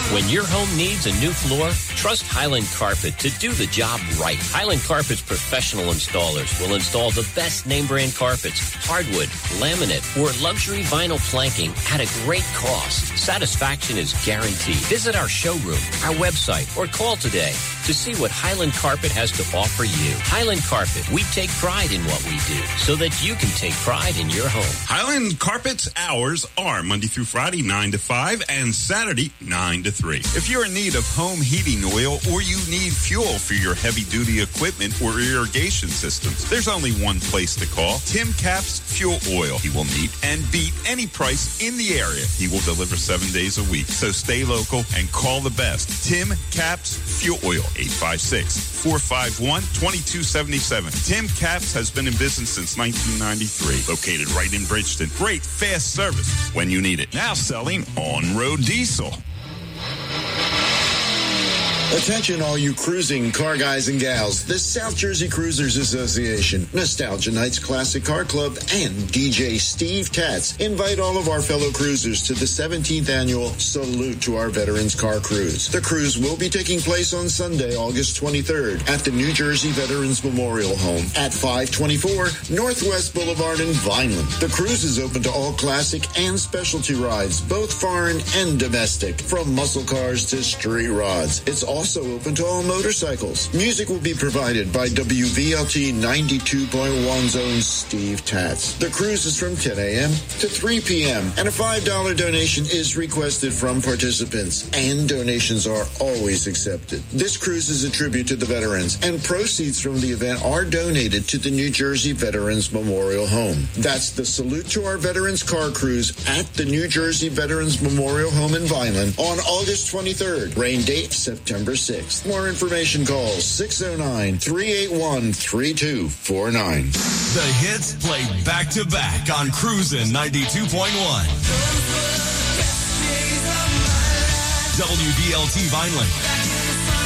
When your home needs a new floor, trust Highland Carpet to do the job right. Highland Carpet's professional installers will install the best name brand carpets, hardwood, laminate, or luxury vinyl planking at a great cost. Satisfaction is guaranteed. Visit our showroom, our website, or call today to see what Highland Carpet has to offer you. Highland Carpet, we take pride in what we do so that you can take pride in your home. Highland Carpet's hours are Monday through Friday, 9 to 5, and Saturday, 9 to 3. If you're in need of home heating oil or you need fuel for your heavy-duty equipment or irrigation systems, there's only one place to call. Tim Capps Fuel Oil. He will meet and beat any price in the area. He will deliver 7 days a week. So stay local and call the best. Tim Capps Fuel Oil, 856-451-2277. Tim Capps has been in business since 1993. Located right in Bridgeton. Great, fast service when you need it. Now selling on-road diesel. Attention all you cruising car guys and gals. The South Jersey Cruisers Association, Nostalgia Nights Classic Car Club, and DJ Steve Katz invite all of our fellow cruisers to the 17th annual Salute to Our Veterans Car Cruise. The cruise will be taking place on Sunday, August 23rd at the New Jersey Veterans Memorial Home at 524 Northwest Boulevard in Vineland. The cruise is open to all classic and specialty rides, both foreign and domestic, from muscle cars to street rods. It's also open to all motorcycles. Music will be provided by WVLT 92.1's own Steve Tatz. The cruise is from 10 a.m. to 3 p.m. and a $5 donation is requested from participants, and donations are always accepted. This cruise is a tribute to the veterans, and proceeds from the event are donated to the New Jersey Veterans Memorial Home. That's the Salute to Our Veterans Car Cruise at the New Jersey Veterans Memorial Home in Vineland on August 23rd. Rain date, September 6th. More information, call 609-381-3249. The hits played back to back on Cruisin' 92.1. WVLT Vineland.